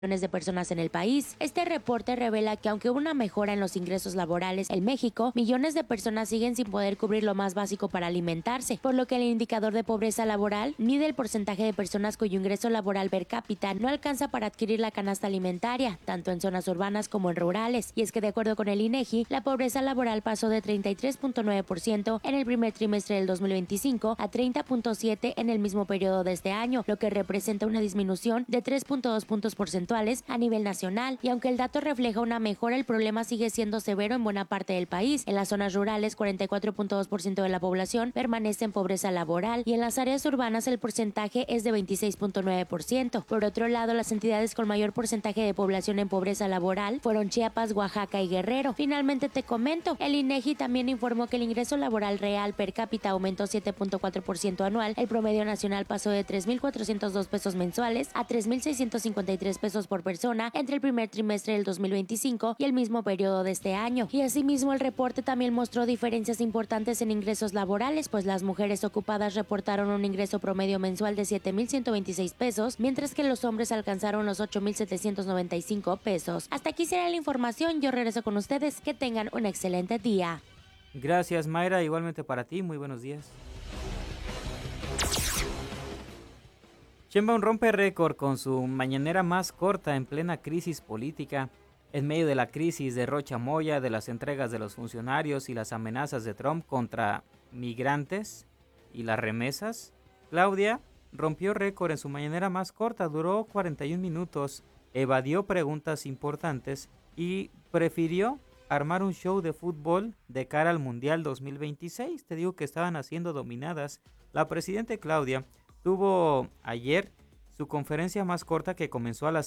de personas en el país. Este reporte revela que aunque hubo una mejora en los ingresos laborales en México, millones de personas siguen sin poder cubrir lo más básico para alimentarse, por lo que el indicador de pobreza laboral mide el porcentaje de personas cuyo ingreso laboral per cápita no alcanza para adquirir la canasta alimentaria, tanto en zonas urbanas como en rurales. Y es que de acuerdo con el INEGI, la pobreza laboral pasó de 33.9% en el primer trimestre del 2025 a 30.7% en el mismo periodo de este año, lo que representa una disminución de 3.2 puntos porcentuales a nivel nacional. Y aunque el dato refleja una mejora, el problema sigue siendo severo en buena parte del país. En las zonas rurales, 44.2% de la población permanece en pobreza laboral y en las áreas urbanas el porcentaje es de 26.9%. Por otro lado, las entidades con mayor porcentaje de población en pobreza laboral fueron Chiapas, Oaxaca y Guerrero. Finalmente te comento, el INEGI también informó que el ingreso laboral real per cápita aumentó 7.4% anual. El promedio nacional pasó de 3.402 pesos mensuales a 3.653 pesos por persona entre el primer trimestre del 2025 y el mismo periodo de este año. Y asimismo el reporte también mostró diferencias importantes en ingresos laborales, pues las mujeres ocupadas reportaron un ingreso promedio mensual de 7.126 pesos, mientras que los hombres alcanzaron los 8.795 pesos. Hasta aquí será la información, yo regreso con ustedes, que tengan un excelente día. Gracias, Mayra, igualmente para ti, muy buenos días. Sheinbaum rompe récord con su mañanera más corta en plena crisis política. En medio de la crisis de Rocha Moya, de las entregas de los funcionarios y las amenazas de Trump contra migrantes y las remesas, Claudia rompió récord en su mañanera más corta, duró 41 minutos, evadió preguntas importantes y prefirió armar un show de fútbol de cara al Mundial 2026. Te digo que estaban haciendo dominadas. La presidenta Claudia tuvo ayer su conferencia más corta, que comenzó a las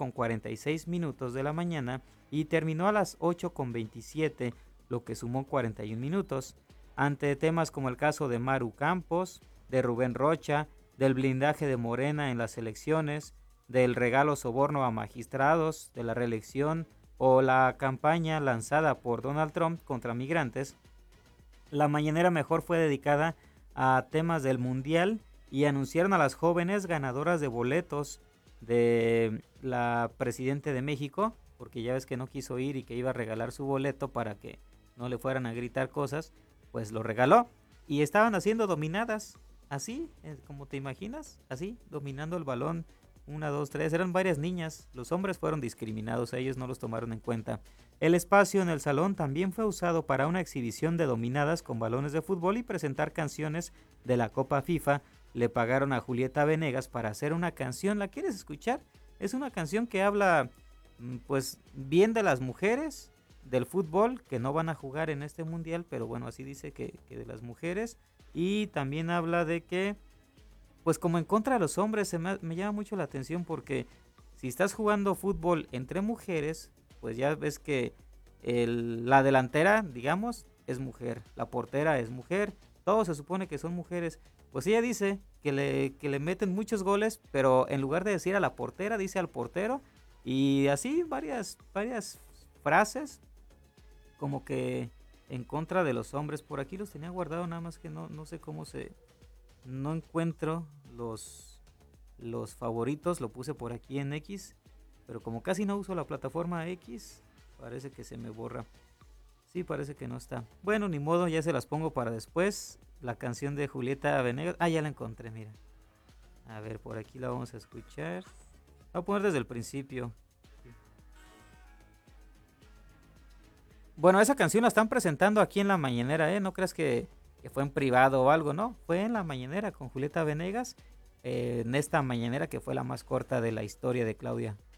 7:46 de la mañana y terminó a las 8:27, lo que sumó 41 minutos, ante temas como el caso de Maru Campos, de Rubén Rocha, del blindaje de Morena en las elecciones, del regalo soborno a magistrados, de la reelección o la campaña lanzada por Donald Trump contra migrantes. La mañanera mejor fue dedicada a temas del Mundial y anunciaron a las jóvenes ganadoras de boletos de la presidenta de México, porque ya ves que no quiso ir y que iba a regalar su boleto para que no le fueran a gritar cosas, pues lo regaló y estaban haciendo dominadas, así, como te imaginas, así, dominando el balón. Una, dos, tres, eran varias niñas. Los hombres fueron discriminados, a ellos no los tomaron en cuenta. El espacio en el salón también fue usado para una exhibición de dominadas con balones de fútbol y presentar canciones de la Copa FIFA. Le pagaron a Julieta Venegas para hacer una canción. ¿La quieres escuchar? Es una canción que habla, pues, bien de las mujeres, del fútbol, que no van a jugar en este mundial, pero bueno, así dice que de las mujeres. Y también habla de que, pues, como en contra de los hombres, me llama mucho la atención, porque si estás jugando fútbol entre mujeres, pues ya ves que la delantera, digamos, es mujer, la portera es mujer, todo se supone que son mujeres. Pues ella dice que le meten muchos goles, pero en lugar de decir a la portera, dice al portero, y así varias frases como que en contra de los hombres. Por aquí los tenía guardado, nada más que no sé cómo no encuentro los favoritos, lo puse por aquí en X, pero como casi no uso la plataforma X, parece que se me borra. Sí, parece que no está. Bueno, ni modo, ya se las pongo para después. La canción de Julieta Venegas. Ah, ya la encontré, mira. A ver, por aquí la vamos a escuchar. Voy a poner desde el principio. Bueno, esa canción la están presentando aquí en la mañanera, ¿eh? No creas que fue en privado o algo, ¿no? Fue en la mañanera con Julieta Venegas. En esta mañanera que fue la más corta de la historia de Claudia.